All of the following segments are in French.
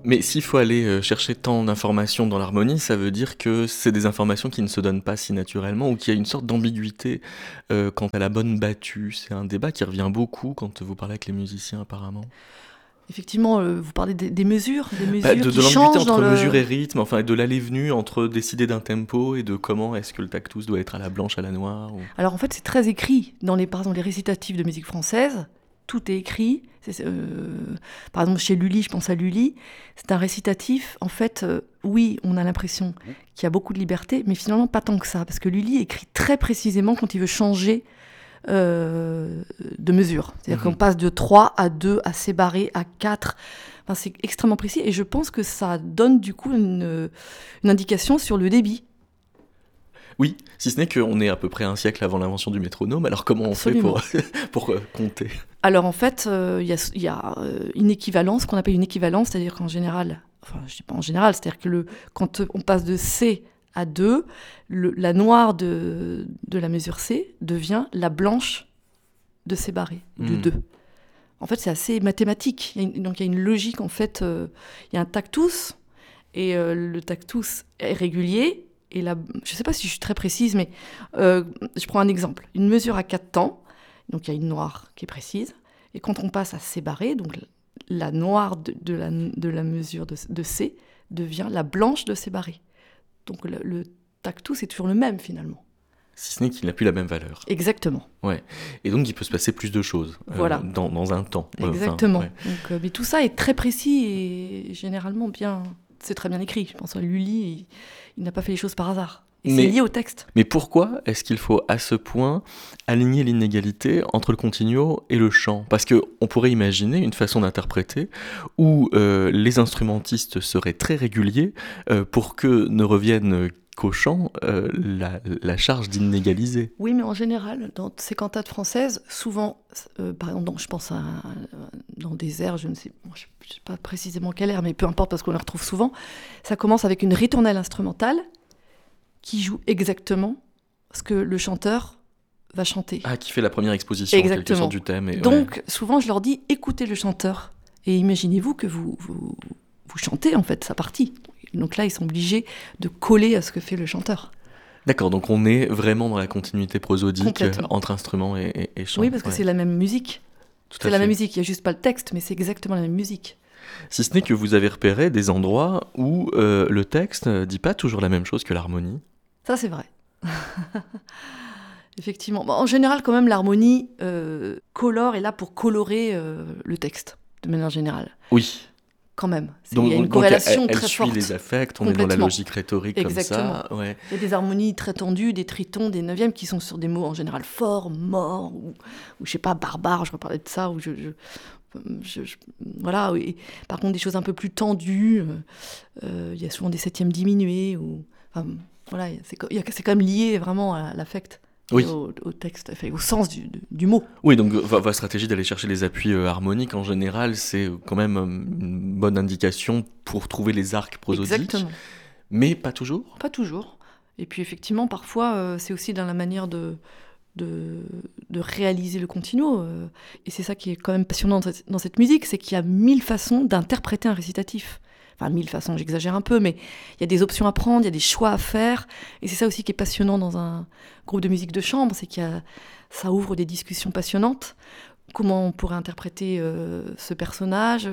Mais s'il faut aller chercher tant d'informations dans l'harmonie, ça veut dire que c'est des informations qui ne se donnent pas si naturellement ou qu'il y a une sorte d'ambiguïté quant à la bonne battue. C'est un débat qui revient beaucoup quand vous parlez avec les musiciens apparemment. Effectivement, vous parlez des mesures De qui l'ambiguïté changent entre dans mesure et rythme, enfin et de l'aller-venue entre décider d'un tempo et de comment est-ce que le tactus doit être à la blanche, à la noire. Ou... Alors en fait, c'est très écrit. Par exemple, les récitatifs de musique française, tout est écrit. Par exemple, chez Lully, je pense à Lully, c'est un récitatif. En fait, oui, on a l'impression qu'il y a beaucoup de liberté, mais finalement pas tant que ça, parce que Lully écrit très précisément quand il veut changer de mesure. C'est-à-dire qu'on passe de 3 à 2, à sébarré, à 4. Enfin, c'est extrêmement précis, et je pense que ça donne du coup une indication sur le débit. Oui, si ce n'est qu'on est à peu près un siècle avant l'invention du métronome, alors comment on fait pour compter ? Alors en fait, il y a une équivalence, qu'on appelle une équivalence, c'est-à-dire qu'en général, enfin je dis pas en général, c'est-à-dire que quand on passe de C à 2, la noire de la mesure C devient la blanche de C barré, de 2. En fait, c'est assez mathématique. Donc il y a une logique, en fait, il y a un tactus, et le tactus est régulier. Et là, je ne sais pas si je suis très précise, mais je prends un exemple. Une mesure à 4 temps, donc il y a une noire qui est précise, et quand on passe à C barré, donc la noire de la mesure de C devient la blanche de C barré. Donc le tactus est toujours le même finalement. Si ce n'est qu'il n'a plus la même valeur. Exactement. Ouais. Et donc il peut se passer plus de choses dans un temps. Exactement. Donc, mais tout ça est très précis et généralement bien... C'est très bien écrit. Je pense à Lully, il n'a pas fait les choses par hasard. Et c'est lié au texte. Mais pourquoi est-ce qu'il faut à ce point aligner l'inégalité entre le continuo et le chant ? Parce qu'on pourrait imaginer une façon d'interpréter où les instrumentistes seraient très réguliers pour que ne revienne qu'au chant la charge d'inégaliser. Oui, mais en général, dans ces cantates françaises, souvent, par exemple, je pense dans des airs, je ne sais pas précisément quel air, mais peu importe parce qu'on les retrouve souvent, ça commence avec une ritournelle instrumentale qui joue exactement ce que le chanteur va chanter. Ah, qui fait la première exposition en quelque sorte du thème. Et, donc, souvent, je leur dis, écoutez le chanteur et imaginez-vous que vous chantez en fait sa partie. Donc là, ils sont obligés de coller à ce que fait le chanteur. D'accord, donc on est vraiment dans la continuité prosodique entre instrument et chant. Oui, parce que c'est la même musique. C'est la même musique, il n'y a juste pas le texte, mais c'est exactement la même musique. Si ce n'est que vous avez repéré des endroits où le texte ne dit pas toujours la même chose que l'harmonie. Ça, c'est vrai. Effectivement. Bon, en général, quand même, l'harmonie colore est là pour colorer le texte, de manière générale. Oui. Quand même. Il y a une corrélation très forte. Elle suit les affects, on est dans la logique rhétorique. Exactement. Comme ça. Ouais. Il y a des harmonies très tendues, des tritons, des neuvièmes qui sont sur des mots en général forts, morts, ou je sais pas, barbares, je reparlais de ça, ou voilà. Oui. Par contre, des choses un peu plus tendues, il y a souvent des septièmes diminués, voilà, c'est quand même lié vraiment à l'affect. Oui. Au texte, au sens du mot. Oui, donc votre stratégie d'aller chercher les appuis harmoniques, en général, c'est quand même une bonne indication pour trouver les arcs prosodiques. Exactement. Mais pas toujours ? Pas toujours. Et puis effectivement, parfois, c'est aussi dans la manière de réaliser le continuo. Et c'est ça qui est quand même passionnant dans cette musique, c'est qu'il y a 1000 façons d'interpréter un récitatif. Enfin, 1000 façons, j'exagère un peu, mais il y a des options à prendre, il y a des choix à faire. Et c'est ça aussi qui est passionnant dans un groupe de musique de chambre, c'est ça ouvre des discussions passionnantes. Comment on pourrait interpréter ce personnage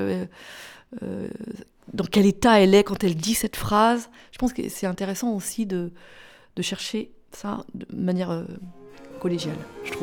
dans quel état elle est quand elle dit cette phrase. Je pense que c'est intéressant aussi de chercher ça de manière collégiale, je trouve.